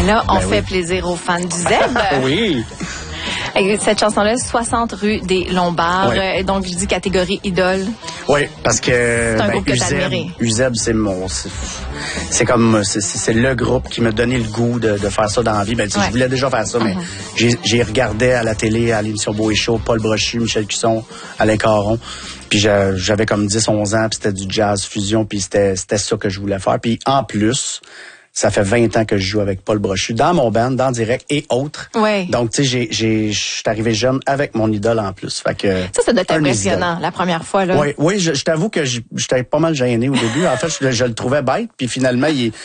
Ben là, on fait plaisir aux fans du Zeb. Oui. Et cette chanson-là, 60 rue des Lombards. Oui. Donc, je dis catégorie idole. Oui, parce que c'est un groupe que t'admirais. Uzeb, c'est comme c'est le groupe qui m'a donné le goût de faire ça dans la vie. Ben, je voulais déjà faire ça, mais j'ai regardé à la télé, à l'émission Beau et Chaud, Paul Brochu, Michel Cusson, Alain Caron. Puis j'avais comme 10-11 ans, puis c'était du jazz fusion, puis c'était ça que je voulais faire. Puis en plus, ça fait 20 ans que je joue avec Paul Brochu dans mon band, dans Direct et autres. Oui. Donc, tu sais, je suis arrivé jeune avec mon idole en plus. Fait que ça doit être impressionnant, la première fois, là. Oui, je t'avoue que j'étais pas mal gêné au début. En fait, je le trouvais bête, puis finalement,